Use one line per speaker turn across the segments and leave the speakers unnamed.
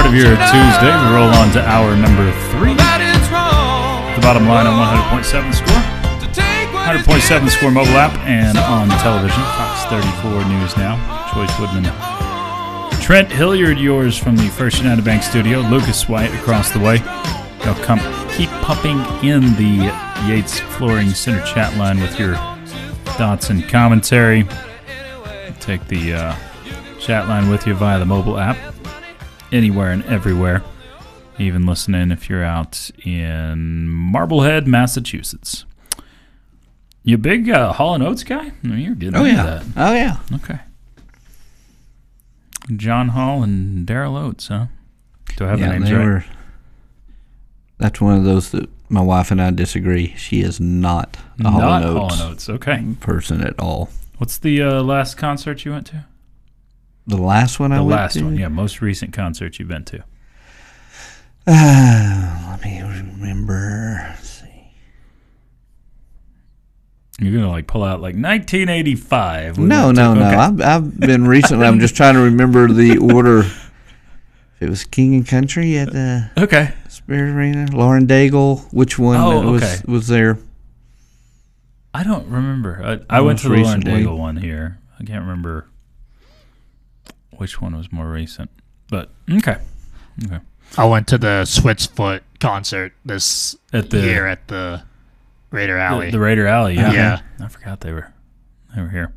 of your Tuesday. We roll on to hour number 3. The bottom line on 100.7 Score. 100.7 Score mobile app and on television. Fox 34 News Now. Joyce Woodman. Trent Hilliard, yours from the First United Bank studio. Lucas White across the way. They'll keep popping in the Yates Flooring Center chat line with your thoughts and commentary. Take the chat line with you via the mobile app. Anywhere and everywhere. Even listening if you're out in Marblehead, Massachusetts. You a big Hall & Oates guy? I mean, you're getting into that.
Oh, yeah.
Okay. John Hall and Daryl Oates, huh? Do I have the names right?
That's one of those that my wife and I disagree. She is not a Hall & Oates person at all.
What's the last concert you went to?
The last one I went to? The last one,
yeah. Most recent concert you've been to.
Let me remember. Let's see.
You're going to pull out 1985.
No. I've been recently. I'm just trying to remember the order. It was King and Country at the Spirit Arena. Lauren Daigle. Which one was there?
I don't remember. I went to the Lauren Daigle one here. I can't remember which one was more recent. But, okay.
I went to the Switchfoot concert this year at the Raider Alley.
The Raider Alley, yeah.
Yeah.
I forgot they were here.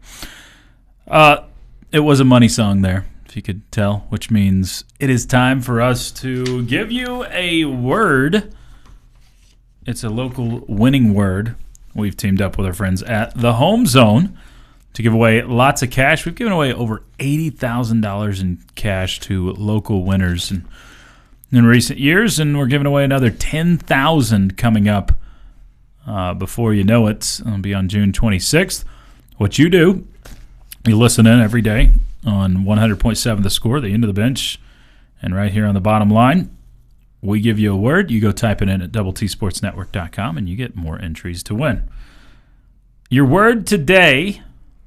It was a money song there, if you could tell, which means it is time for us to give you a word. It's a local winning word. We've teamed up with our friends at the Home Zone to give away lots of cash. We've given away over $80,000 in cash to local winners in recent years, and we're giving away another $10,000 coming up before you know it. It'll be on June 26th. What you do, you listen in every day on 100.7 The Score, the end of the bench, and right here on the bottom line, we give you a word. You go type it in at doubletsportsnetwork.com, and you get more entries to win. Your word today,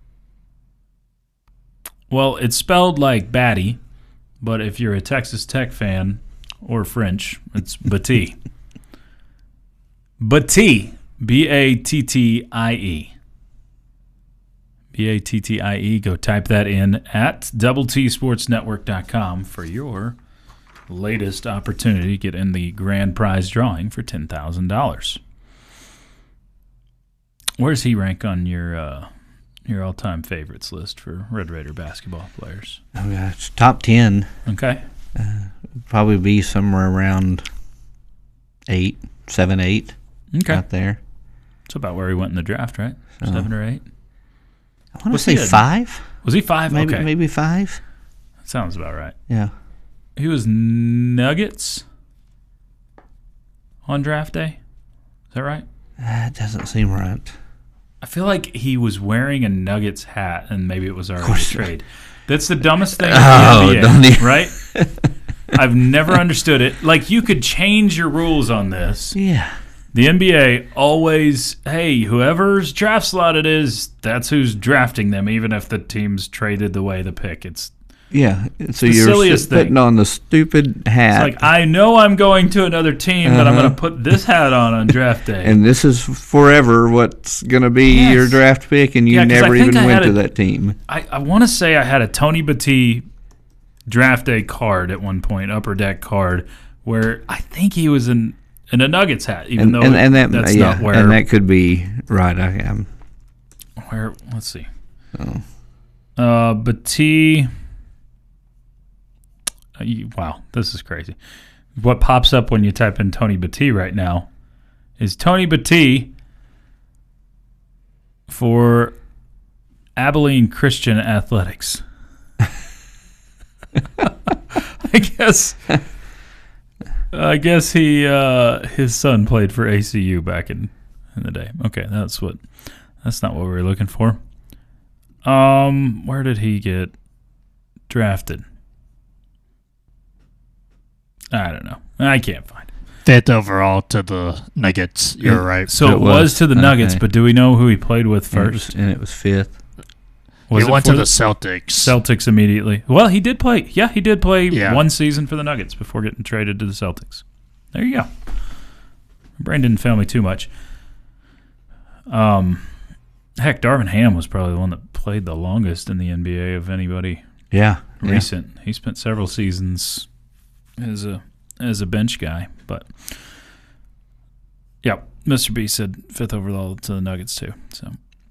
well, it's spelled like Batty, but if you're a Texas Tech fan or French, it's Battie. Battie. B-A-T-T-I-E. B-A-T-T-I-E. Go type that in at doubletsportsnetwork.com for your latest opportunity to get in the grand prize drawing for $10,000. Where's he rank on your all-time favorites list for Red Raider basketball players?
Oh, yeah, it's top 10.
Okay.
Probably be somewhere around 7, 8.
Okay.
Out there.
That's about where he went in the draft, right? 7 or 8?
I want to say 5.
Was he 5?
Maybe 5.
That sounds about right.
Yeah.
He was Nuggets on draft day. Is that right?
That doesn't seem right.
I feel like he was wearing a Nuggets hat, and maybe it was already a trade. That's the dumbest thing in the NBA, right? I've never understood it. You could change your rules on this.
Yeah.
The NBA always, hey, whoever's draft slot it is, that's who's drafting them, even if the team's traded away the pick. It's
so you're putting on the stupid hat.
It's I know I'm going to another team, but I'm going to put this hat on draft day.
And this is forever what's going to be your draft pick, and you never even went to that team.
I want to say I had a Tony Battie draft day card at one point, upper deck card, where I think he was in a Nuggets hat, even though that's not where.
And that could be right. I am.
Where? Let's see. Battie. Wow, this is crazy. What pops up when you type in Tony Battie right now is Tony Battie for Abilene Christian Athletics. I guess he his son played for ACU back in the day. Okay, that's not what we were looking for. Where did he get drafted? I don't know. I can't find it.
5th overall to the Nuggets. You're right.
So it was to the Nuggets, but do we know who he played with first?
And it was 5th.
He went to the Celtics.
Celtics immediately. Well, he did play. Yeah, he did play one season for the Nuggets before getting traded to the Celtics. There you go. Brain didn't fail me too much. Heck, Darvin Ham was probably the one that played the longest in the NBA of anybody.
Yeah,
recent. Yeah. He spent several seasons as a bench guy, but yeah, Mr. B said 5th overall to the Nuggets too. So,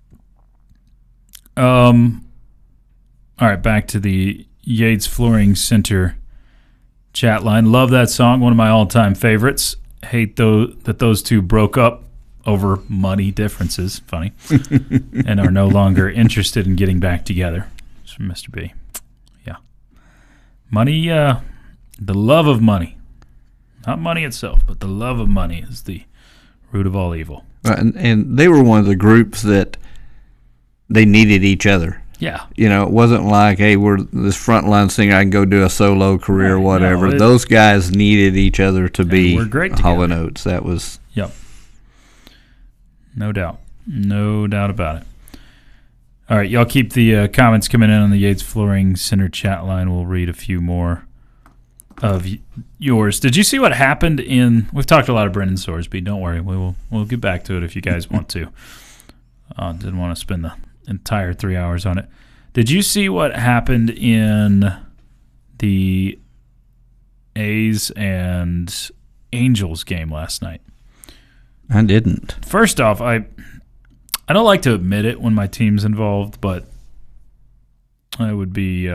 all right, back to the Yates Flooring Center chat line. Love that song, one of my all-time favorites. Hate that those two broke up over money differences. Funny. And are no longer interested in getting back together. It's from Mr. B. Yeah. Money, the love of money. Not money itself, but the love of money is the root of all evil.
And they were one of the groups that they needed each other.
Yeah.
You know, it wasn't like, hey, we're this frontline singer, I can go do a solo career or whatever. No, those guys needed each other to be Hall & Oates. That was...
Yep. No doubt. No doubt about it. All right, y'all keep the comments coming in on the Yates Flooring Center chat line. We'll read a few more of yours. Did you see what happened in... We've talked a lot of Brendan Sorsby. Don't worry. We'll get back to it if you guys want to. Didn't want to spend the entire 3 hours on it. Did you see what happened in the A's and Angels game last night?
I didn't.
First off, I don't like to admit it when my team's involved, but I'd be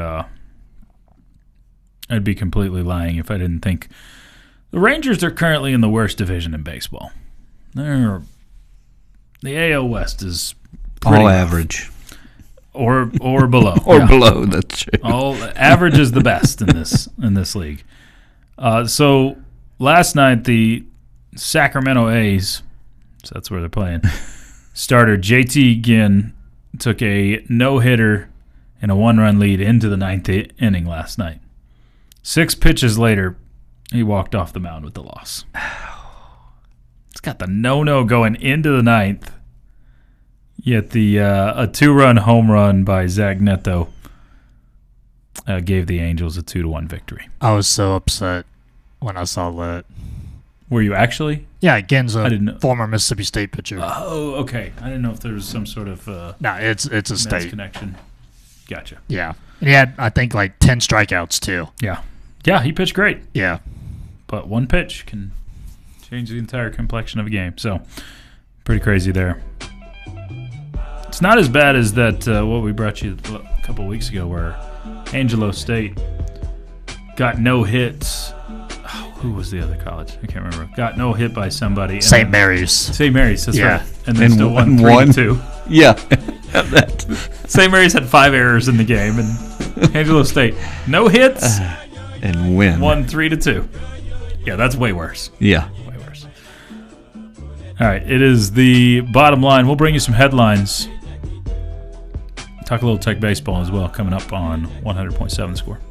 completely lying if I didn't think the Rangers are currently in the worst division in baseball. The AL West is
all average,
or below,
or below. That's true.
All average is the best in this league. So last night the Sacramento A's, so that's where they're playing, starter JT Ginn took a no-hitter and a one-run lead into the 9th inning last night. 6 pitches later, he walked off the mound with the loss. It's got the no-no going into the 9th, yet a 2-run home run by Zach Neto gave the Angels a 2-1 victory.
I was so upset when I saw that.
Were you actually?
Yeah, Ginn's a former Mississippi State pitcher.
Oh, okay. I didn't know if there was some sort of
no, it's a state
connection. Gotcha.
Yeah. And he had, I think, like 10 strikeouts, too.
Yeah. Yeah, he pitched great.
Yeah.
But one pitch can change the entire complexion of a game. So, pretty crazy there. It's not as bad as that what we brought you a couple weeks ago where Angelo State got no hits. Who was the other college? I can't remember. Got no hit by somebody.
St. Mary's.
St. Mary's, that's right. And then still won 3-2.
Yeah.
St. Mary's had 5 errors in the game, and Angelo State, no hits.
And win.
Won 3-2. Yeah, that's way worse.
Yeah.
Way worse. All right, it is the bottom line. We'll bring you some headlines. Talk a little Tech baseball as well coming up on 100.7 Score.